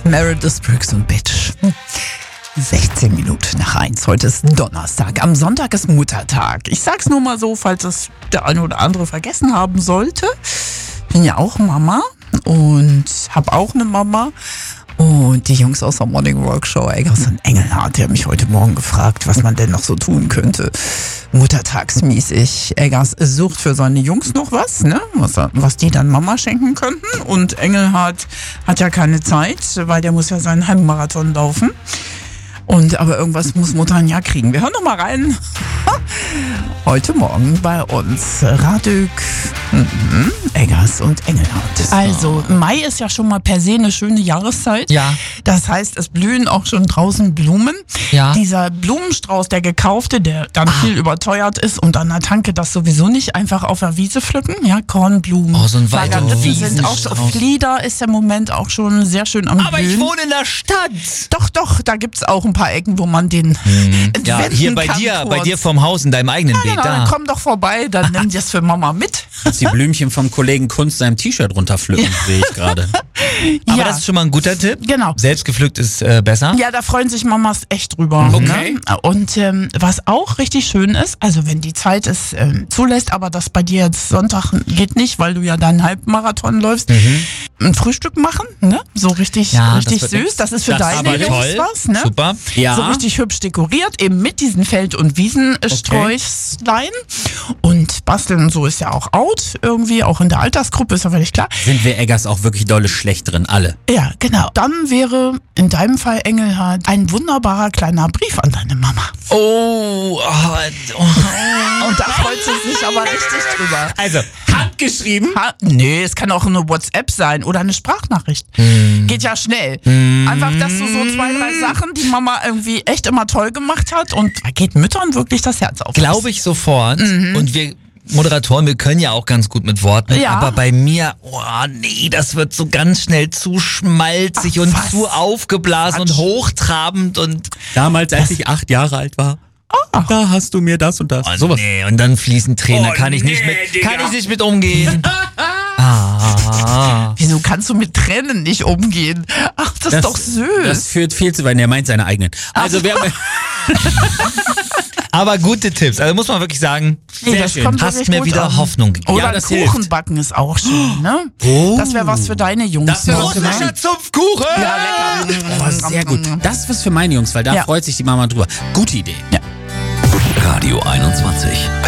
Meredith Brooks und Bitch. 16 Minuten nach 1. Heute ist Donnerstag. Am Sonntag ist Muttertag. Ich sag's nur mal so, falls es der eine oder andere vergessen haben sollte. Ich bin ja auch Mama und habe auch eine Mama. Und die Jungs aus der Morning Rock Show, Eggers und Engelhardt, die haben mich heute Morgen gefragt, was man denn noch so tun könnte. Muttertagsmäßig. Eggers sucht für seine Jungs noch was, ne? Was die dann Mama schenken könnten. Und Engelhardt hat ja keine Zeit, weil der muss ja seinen Halbmarathon laufen. Aber irgendwas muss Mutter ein Jahr kriegen. Wir hören noch mal rein. Heute Morgen bei uns Radük, Eggers und Engelhardt. Also Mai ist ja schon mal per se eine schöne Jahreszeit. Ja. Das heißt, es blühen auch schon draußen Blumen. Ja. Dieser Blumenstrauß, der gekaufte, der dann viel überteuert ist und an der Tanke das sowieso nicht einfach auf der Wiese pflücken. Ja, Kornblumen. Oh, so ein weiter Margariten sind auch Wiesenstrauß. Flieder ist im Moment auch schon sehr schön am Aber Blühen. ich wohne in der Stadt. Doch, da gibt's auch ein paar Ecken, wo man den Ja, entwenden hier bei kann dir, kurz. bei dir vorm Haus in deinem eigenen Beet. Genau, dann Da. komm doch vorbei, dann nimm dir das für Mama mit. Dass die Blümchen vom Kollegen Kunst seinem T-Shirt runterpflücken, sehe ich gerade. Aber Ja. das ist schon mal ein guter Tipp. Genau. Selbst gepflückt ist besser. Ja, da freuen sich Mamas echt drüber. Okay. Ne? Und was auch richtig schön ist, also wenn die Zeit es zulässt, aber das bei dir jetzt Sonntag geht nicht, weil du ja deinen Halbmarathon läufst, ein Frühstück machen, ne? So richtig, Ja, richtig das wird süß. nix. Das ist für Das deine aber Jungs toll. was, ne? Super. Ja. So richtig hübsch dekoriert, eben mit diesen Feld- und Wiesensträuchlein. Und basteln und so ist ja auch out irgendwie, auch in der Altersgruppe, ist ja völlig klar. Sind wir Eggers auch wirklich dolle schlecht drin, alle. Ja, genau. Dann wäre in deinem Fall, Engelhardt, ein wunderbarer kleiner Brief an deine Mama. Oh. Und da freut sie sich aber richtig drüber. Also, handgeschrieben. Nee, es kann auch eine WhatsApp sein oder eine Sprachnachricht. Geht ja schnell. Einfach, dass du so 2, 3 Sachen, die Mama irgendwie echt immer toll gemacht hat, und da geht Müttern wirklich das Herz auf. Glaube ich sofort. Und wir Moderatoren, wir können ja auch ganz gut mit Worten. Ja. Aber bei mir, nee, das wird so ganz schnell zu schmalzig und was? zu aufgeblasen und hochtrabend und Damals, als ich 8 Jahre alt war, da hast du mir das und das. Sowas. nee, und dann fließen Tränen, Oh, da kann ich nicht mit umgehen. Wieso kannst du mit Tränen nicht umgehen? Ach, das ist doch süß. Das führt viel zu weit. Er meint seine eigenen. Also, wir haben... Aber gute Tipps, also muss man wirklich sagen, Nee, das schön. kommt hast wirklich mir gut wieder an. Hoffnung gegeben. Oder Ja, ein das Kuchen hilft. backen ist auch schön, ne? Das wäre was für deine Jungs. Das wär noch, was für ne? meine- Zupfkuchen! Ja, lecker. Oh, sehr gut. Das ist was für meine Jungs, weil da Ja. freut sich die Mama drüber. Gute Idee. Radio 21.